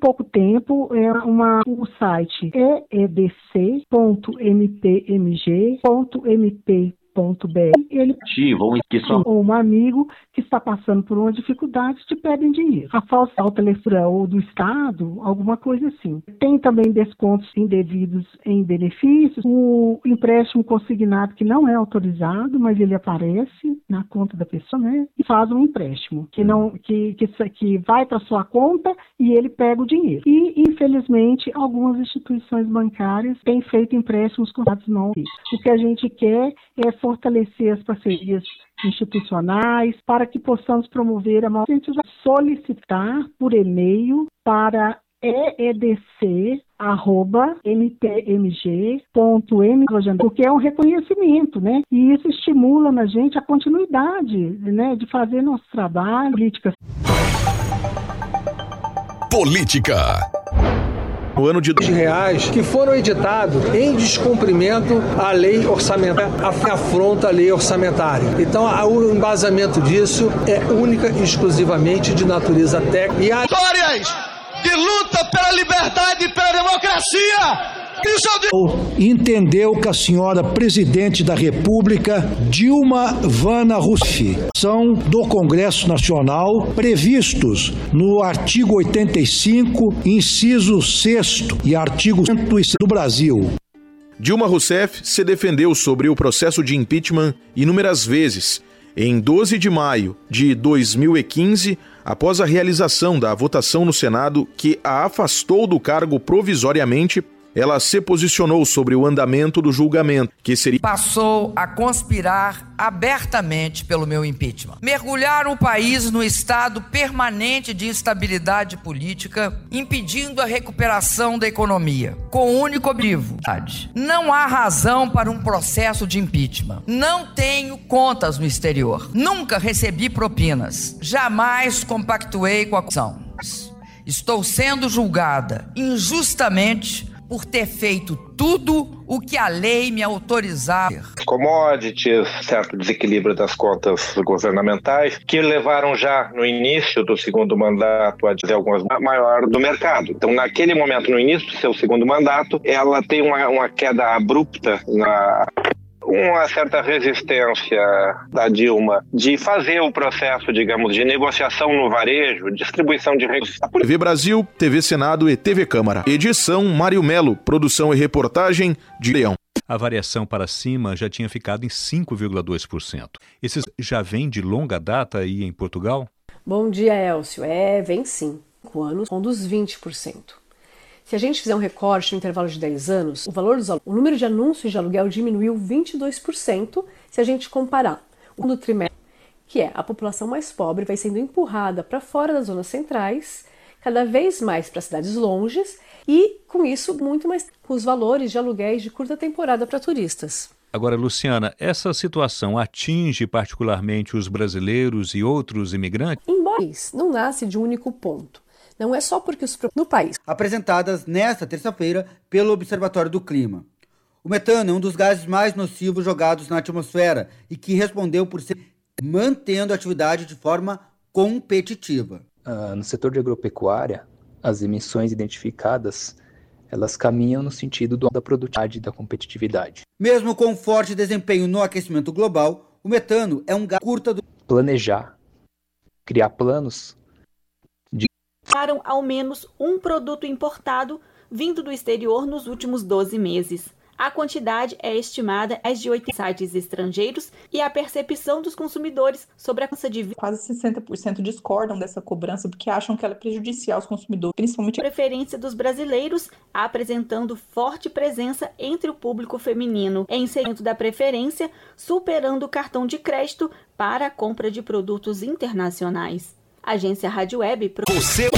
pouco tempo, o site eedc.mpmg.mp.br. Ele ou um amigo que está passando por uma dificuldade te pedem dinheiro. A falsa telefone ou do Estado, alguma coisa assim. Tem também descontos indevidos em benefícios, o empréstimo consignado que não é autorizado, mas ele aparece na conta da pessoa, né? E faz um empréstimo que vai para sua conta e ele pega o dinheiro. E, infelizmente, algumas instituições bancárias têm feito empréstimos com dados não. O que a gente quer é fortalecer as parcerias institucionais para que possamos promover a maior solicitar por e-mail para eedc@mpmg.m, porque é um reconhecimento, né? E isso estimula na gente a continuidade, né, de fazer nosso trabalho, política. O ano de R$2 que foram editados em descumprimento à lei orçamentária, afronta a lei orçamentária. Então, o embasamento disso é única e exclusivamente de natureza técnica. Histórias de luta pela liberdade e pela democracia! Entendeu que a senhora presidente da República, Dilma Vana Rousseff, são do Congresso Nacional previstos no artigo 85, inciso 6º e artigo 106 do Brasil. Dilma Rousseff se defendeu sobre o processo de impeachment inúmeras vezes. Em 12 de maio de 2015, após a realização da votação no Senado que a afastou do cargo provisoriamente, ela se posicionou sobre o andamento do julgamento, que seria... Passou a conspirar abertamente pelo meu impeachment. Mergulhar o país no estado permanente de instabilidade política, impedindo a recuperação da economia, com o único objetivo: não há razão para um processo de impeachment. Não tenho contas no exterior. Nunca recebi propinas. Jamais compactuei com a acusação. Estou sendo julgada injustamente por ter feito tudo o que a lei me autorizava. Commodities, certo desequilíbrio das contas governamentais, que levaram já no início do segundo mandato a dizer algumas maior do mercado. Então, naquele momento, no início do seu segundo mandato, ela tem uma queda abrupta uma certa resistência da Dilma de fazer o processo, digamos, de negociação no varejo, distribuição de recursos. TV Brasil, TV Senado e TV Câmara. Edição Mário Melo, produção e reportagem de Leão. A variação para cima já tinha ficado em 5,2%. Esses já vêm de longa data aí em Portugal? Bom dia, Elcio. Vem sim. 5 anos, com dos 20%. Se a gente fizer um recorte no intervalo de 10 anos, o número de anúncios de aluguel diminuiu 22% se a gente comparar o segundo trimestre, que é a população mais pobre vai sendo empurrada para fora das zonas centrais, cada vez mais para cidades longes e, com isso, muito mais com os valores de aluguéis de curta temporada para turistas. Agora, Luciana, essa situação atinge particularmente os brasileiros e outros imigrantes? Embora não nasce de um único ponto. Não é só porque no país. Apresentadas nesta terça-feira pelo Observatório do Clima. O metano é um dos gases mais nocivos jogados na atmosfera e que respondeu por ser mantendo a atividade de forma competitiva. No setor de agropecuária, as emissões identificadas, elas caminham no sentido da produtividade e da competitividade. Mesmo com forte desempenho no aquecimento global, o metano é um gás curta do... Planejar, criar planos ao menos um produto importado vindo do exterior nos últimos 12 meses. A quantidade é estimada a de 8 sites estrangeiros e a percepção dos consumidores sobre a cobrança de quase 60% discordam dessa cobrança porque acham que ela é prejudicial aos consumidores, principalmente a preferência dos brasileiros, apresentando forte presença entre o público feminino em segmento da preferência, superando o cartão de crédito para a compra de produtos internacionais. Agência Rádio Web.